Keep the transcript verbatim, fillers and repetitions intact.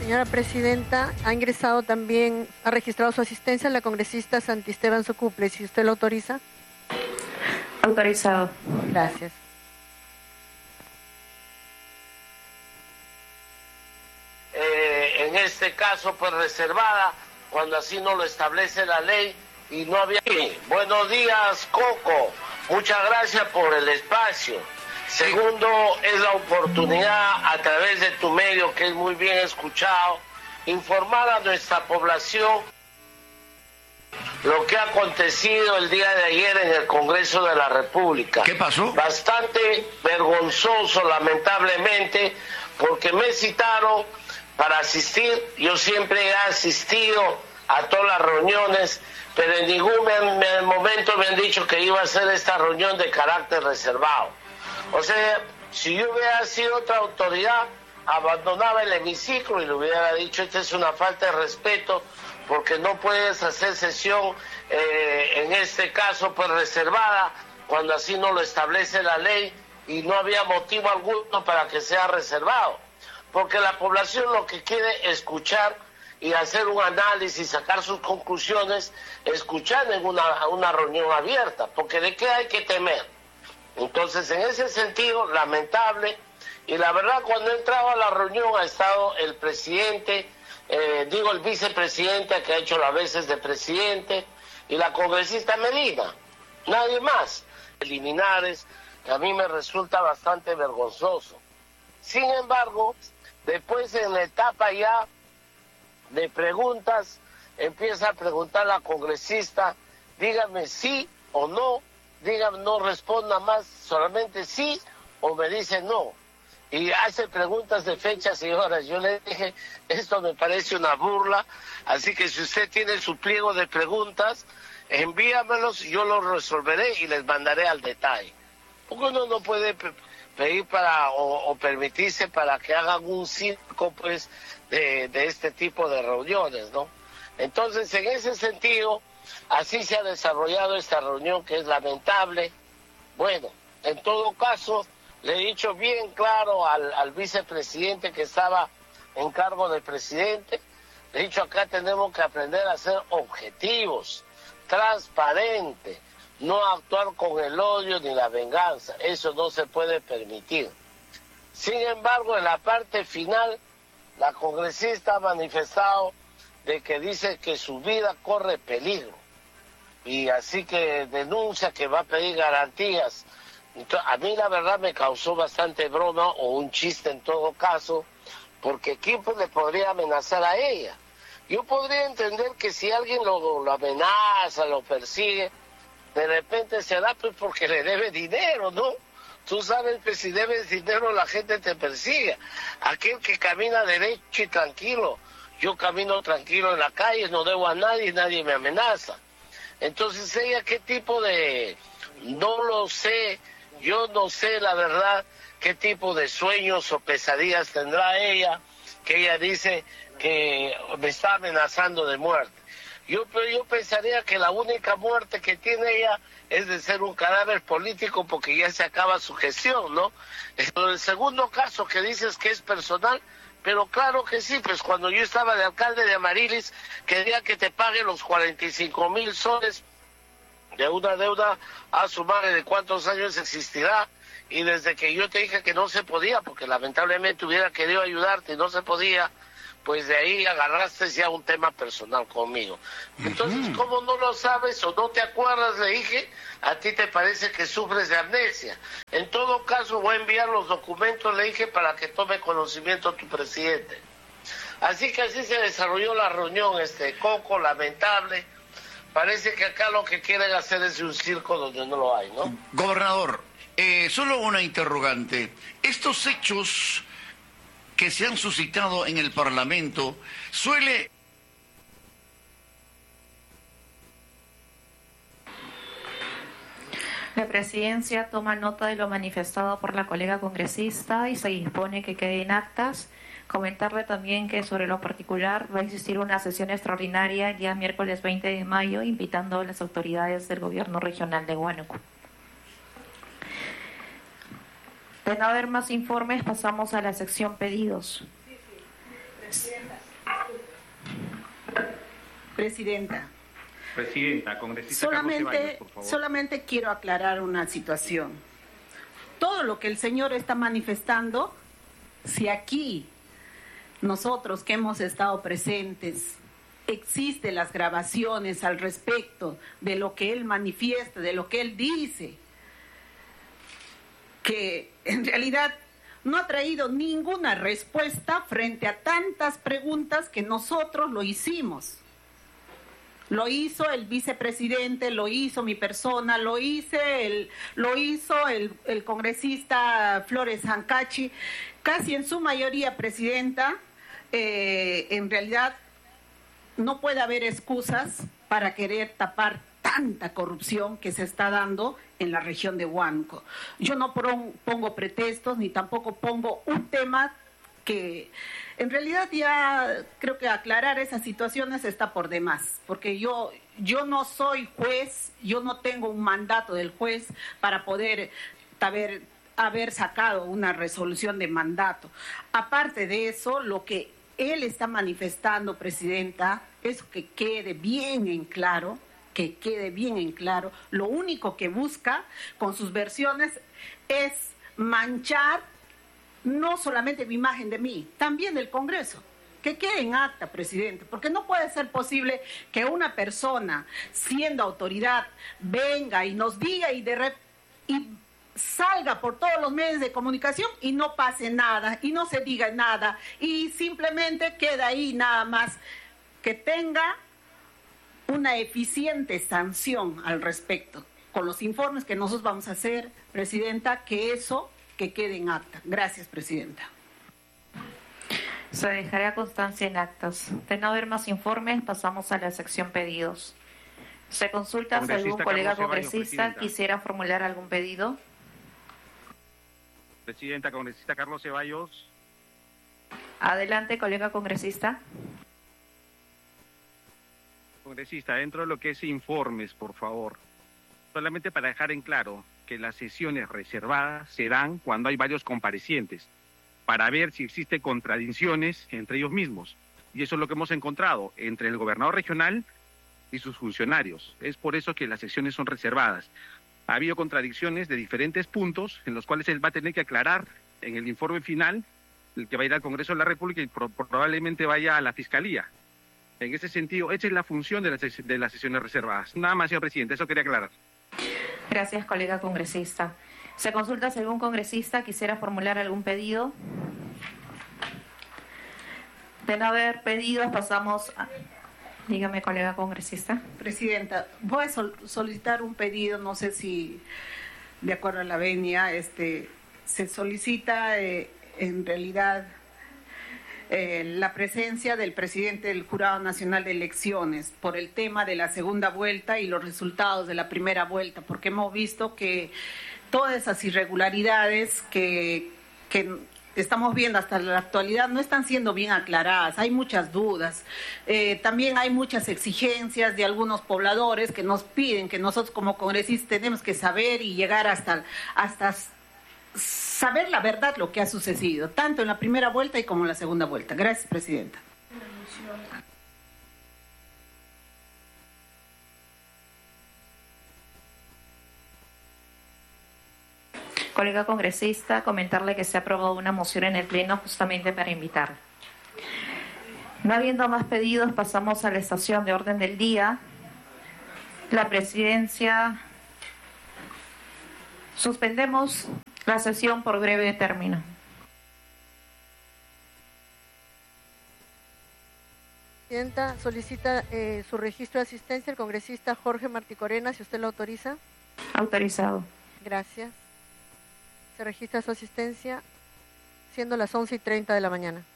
Señora Presidenta, ha ingresado también, ha registrado su asistencia la congresista Santisteban Socuple. Si usted lo autoriza. Autorizado. Gracias. Eh, en este caso, pues reservada, cuando así no lo establece la ley y no había... Buenos días, Coco. Muchas gracias por el espacio. Segundo, es la oportunidad, a través de tu medio, que es muy bien escuchado, informar a nuestra población lo que ha acontecido el día de ayer en el Congreso de la República. ¿Qué pasó? Bastante vergonzoso, lamentablemente, porque me citaron para asistir. Yo siempre he asistido a todas las reuniones, pero en ningún momento me han dicho que iba a ser esta reunión de carácter reservado. O sea, si yo hubiera sido otra autoridad, abandonaba el hemiciclo y le hubiera dicho, esta es una falta de respeto, porque no puedes hacer sesión, eh, en este caso, pues reservada, cuando así no lo establece la ley, y no había motivo alguno para que sea reservado. Porque la población lo que quiere escuchar y hacer un análisis, sacar sus conclusiones, escuchar en una, una reunión abierta, porque ¿de qué hay que temer? Entonces, en ese sentido, lamentable, y la verdad, cuando he entrado a la reunión ha estado el presidente, eh, digo el vicepresidente, que ha hecho las veces de presidente, y la congresista Medina, nadie más. Preliminares, que a mí me resulta bastante vergonzoso. Sin embargo, después en la etapa ya de preguntas, empieza a preguntar la congresista, dígame sí o no, dígame, no responda más, solamente sí o me dice no. Y hace preguntas de fechas y horas. Yo le dije, esto me parece una burla, así que si usted tiene su pliego de preguntas, envíamelos, yo los resolveré y les mandaré al detalle. Porque uno no puede pedir para o, o permitirse para que hagan un circo, pues, de, de este tipo de reuniones, ¿no? Entonces, en ese sentido, así se ha desarrollado esta reunión, que es lamentable. Bueno, en todo caso, le he dicho bien claro al, al vicepresidente que estaba en cargo del presidente, le he dicho, acá tenemos que aprender a ser objetivos, transparentes, no actuar con el odio ni la venganza, eso no se puede permitir. Sin embargo, en la parte final, la congresista ha manifestado de que dice que su vida corre peligro, y así que denuncia que va a pedir garantías. Entonces, a mí la verdad me causó bastante broma, o un chiste en todo caso, porque ¿quién pues le podría amenazar a ella? Yo podría entender que si alguien lo, lo amenaza, lo persigue, de repente se da pues porque le debe dinero, ¿no? Tú sabes que si debes dinero la gente te persigue. Aquel que camina derecho y tranquilo, yo camino tranquilo en la calle, no debo a nadie, nadie me amenaza. Entonces ella, ¿qué tipo de...? No lo sé, yo no sé la verdad qué tipo de sueños o pesadillas tendrá ella, que ella dice que me está amenazando de muerte. Yo, yo pensaría que la única muerte que tiene ella es de ser un cadáver político, porque ya se acaba su gestión, ¿no? Pero el segundo caso que dices que es personal, pero claro que sí, pues cuando yo estaba de alcalde de Amarilis, quería que te pague los cuarenta y cinco mil soles de una deuda a su madre, de cuántos años existirá, y desde que yo te dije que no se podía, porque lamentablemente hubiera querido ayudarte y no se podía, pues de ahí agarraste ya un tema personal conmigo. Entonces, uh-huh. ¿Cómo no lo sabes o no te acuerdas? Le dije, a ti te parece que sufres de amnesia. En todo caso, voy a enviar los documentos, le dije, para que tome conocimiento tu presidente. Así que así se desarrolló la reunión, este Coco, lamentable. Parece que acá lo que quieren hacer es un circo donde no lo hay, ¿no? Gobernador, eh, solo una interrogante. Estos hechos que se han suscitado en el Parlamento, suele... La presidencia toma nota de lo manifestado por la colega congresista y se dispone que quede en actas. Comentarle también que sobre lo particular va a existir una sesión extraordinaria el día miércoles veinte de mayo, invitando a las autoridades del gobierno regional de Huánuco. De no haber más informes, pasamos a la sección pedidos. Sí, sí. Presidenta. Presidenta. Presidenta, congresista solamente, Carlos Ceballos, por favor. Solamente quiero aclarar una situación. Todo lo que el señor está manifestando, si aquí nosotros que hemos estado presentes, existen las grabaciones al respecto de lo que él manifiesta, de lo que él dice, que en realidad no ha traído ninguna respuesta frente a tantas preguntas que nosotros lo hicimos. Lo hizo el vicepresidente, lo hizo mi persona, lo hice el, lo hizo el, el congresista Flores Ancachi, casi en su mayoría, presidenta. Eh, en realidad no puede haber excusas para querer tapar tanta corrupción que se está dando en la región de Huánuco. Yo no pongo pretextos ni tampoco pongo un tema que en realidad ya creo que aclarar esas situaciones está por demás, porque yo, yo no soy juez, yo no tengo un mandato del juez para poder haber, haber sacado una resolución de mandato. Aparte de eso, lo que él está manifestando, presidenta, es que quede bien en claro, que quede bien en claro, lo único que busca con sus versiones es manchar no solamente mi imagen de mí, también del Congreso. Que quede en acta, presidente, porque no puede ser posible que una persona, siendo autoridad, venga y nos diga y, de rep y salga por todos los medios de comunicación y no pase nada, y no se diga nada, y simplemente queda ahí nada más. Que tenga una eficiente sanción al respecto, con los informes que nosotros vamos a hacer, presidenta, que eso que quede en acta. Gracias, presidenta. Se dejará constancia en actas. De no haber más informes, pasamos a la sección pedidos. Se consulta si algún colega congresista quisiera formular algún pedido. Presidenta, congresista Carlos Ceballos. Adelante, colega congresista. Congresista, dentro de lo que es informes, por favor, solamente para dejar en claro que las sesiones reservadas se dan cuando hay varios comparecientes, para ver si existen contradicciones entre ellos mismos. Y eso es lo que hemos encontrado entre el gobernador regional y sus funcionarios. Es por eso que las sesiones son reservadas. Ha habido contradicciones de diferentes puntos en los cuales él va a tener que aclarar en el informe final, el que va a ir al Congreso de la República y pro probablemente vaya a la Fiscalía. En ese sentido, esa es la función de las, de las sesiones reservadas. Nada más, señor presidente, eso quería aclarar. Gracias, colega congresista. Se consulta si algún congresista quisiera formular algún pedido. De no haber pedidos, pasamos a... Dígame, colega congresista. Presidenta, voy a sol solicitar un pedido, no sé si de acuerdo a la venia, este, se solicita eh, en realidad eh, la presencia del presidente del Jurado Nacional de Elecciones por el tema de la segunda vuelta y los resultados de la primera vuelta, porque hemos visto que todas esas irregularidades que, que estamos viendo hasta la actualidad no están siendo bien aclaradas, hay muchas dudas, eh, también hay muchas exigencias de algunos pobladores que nos piden que nosotros como congresistas tenemos que saber y llegar hasta, hasta saber la verdad lo que ha sucedido, tanto en la primera vuelta y como en la segunda vuelta. Gracias, presidenta. Colega congresista, comentarle que se ha aprobado una moción en el Pleno justamente para invitar. No habiendo más pedidos, pasamos a la estación de orden del día. La presidencia... Suspendemos la sesión por breve término. Presidenta, solicita eh, su registro de asistencia el congresista Jorge Marticorena, si usted lo autoriza. Autorizado. Gracias. Se registra su asistencia siendo las once y treinta de la mañana.